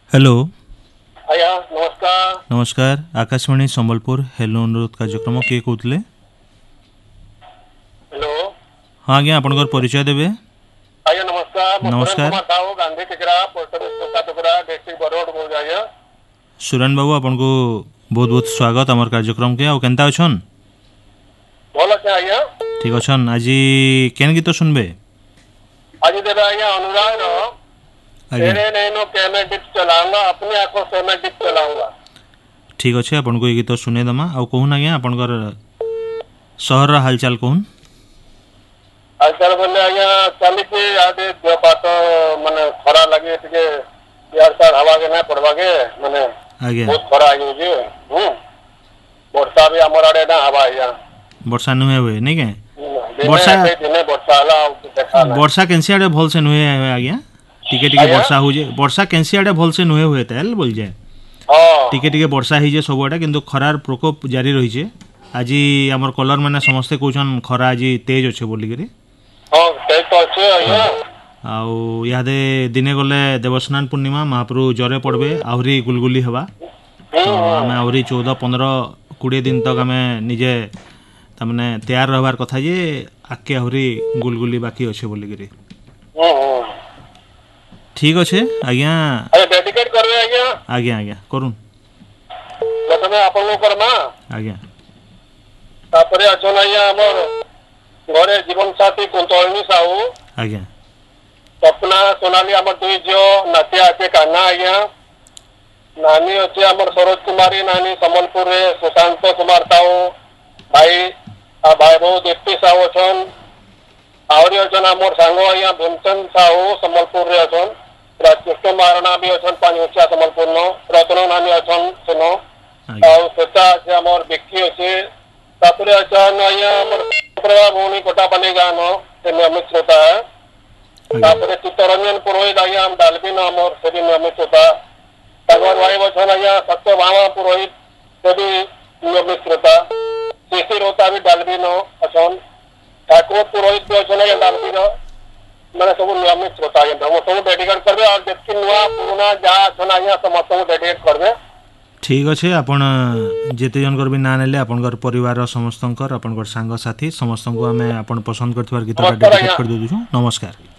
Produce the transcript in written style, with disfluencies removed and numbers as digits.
Hello. आज्ञा नमस्कार। नमस्कार। आकाशवाणी संबलपुर हेलो अनुरोध कार्यक्रम किए कहते? हेलो। हाँ आज्ञा आपनकर परिचय देबे। आज्ञा नमस्कार। मैं सुरेन नमस्कार। कुमार साहू गांधी टिकरा पोस्ट ऑफिस कोटा टुकड़ा डिस्ट्रिक्ट बरगढ़ बोल जाइए। सुरेन बाबू आपनको बहुत बहुत स्वागत आमर कार्यक्रम के। और केनता अछन? भल अच्छे आज्ञा। ठीक अछन। आज केन गीत सुनबे? आज देवे आज्ञा अनुराग आज्ञा तेरे नैनो के मैं डिप चलाऊंगा अपनी आंखों से मैं डिप चलाऊंगा। ठीक अच्छे आपनको ये गीत सुने दमा। आ कहून आज्ञा आपनकर शहर हालचाल कहून? आजकल बोले आज्ञा चलिए आदि देवपात माने खरा लगे टिके यार सार हवा के नहीं पड़वा के माने आज्ञा बहुत खरा आई जे वर्षा भी हमर आड़े ना हवा आज्ञा वर्षा नुहे हुए नहीं के? वर्षा दिने वर्षा आला देखा वर्षा केनसी आड़े भल से नुहे हुए आज्ञा? टिके टिके वर्षा हो जे वर्षा केनसी आड़े भल से नुहे हुए तेल बोल जाए हां टिके टिके वर्षा ही जे सब आड़े किंतु खरार प्रकोप जारी रही छे। आज हमर कलर माने समस्ते कहउछन खरा आज तेज अच्छे बोली करी। हां तेज तो अच्छे आज्ञा। आउ यादे दिने गले देवस्नान पूर्णिमा महाप्रभु जरे पड़बे आहरी गुलगुली हवा। तो आमे आहरी 14 15 20 दिन तक आमे निजे तमने तैयार रहबार कथा जे आके आहरी गुलगुली बाकी अच्छे बोली करी। ठीक अच्छे आज्ञा। अरे डेडिकेट करबे आज्ञा। आज्ञा आज्ञा करूँ प्रथमे आपन लोग करमा आज्ञा। तापरे अचन आज्ञा हमर घरे जीवन साथी कुंतळनी साहू आज्ञा सपना सोनाली हमर दुई जो नातिया आके कान्हा आज्ञा नानी अच्छे हमर सरोज कुमारी नानी संबलपुर रे सुशांत कुमार साहू भाई भाई बहु दीप्ति साहू अछन आवरी अछन हमर सांगो आज्ञा भीमचंद साहू संबलपुर रे अछन राजकृष्ण महाराणा भी अछन पांचमुखिया संबलपुर नो रत्न नानी अछन सुनो और सेता अच्छे हमर बिक्की अच्छे तापरे अछन आज्ञा हमर प्रभा भूमि कोटा बनेगा नो से नियमित श्रोता है। तापरे चित्तरंजन पुरोहित आज्ञा हम डालबी नो हमर से भी नियमित होता तगवर भाई वचन आज्ञा सत्यभामा पुरोहित से भी नियमित श्रोता शिशिर होता भी डालबी नो अछन ठाकुर पुरोहित भी अछन आज्ञा डालबी नो मैंने सब नियमित श्रोता आज्ञा हम सब डेडिकेट करबे और जेतकी नुआ पुराना जा अछन आज्ञा समस्त डेडिकेट करबे। ठीक अच्छे आपण जेते जनकर भी ना नेले आपनकर परिवार समस्तंकर आपनकर सांग साथी समस्तंको आमे आपण पसंद करथिबार गीत डेडिकेट कर देउ छु। नमस्कार।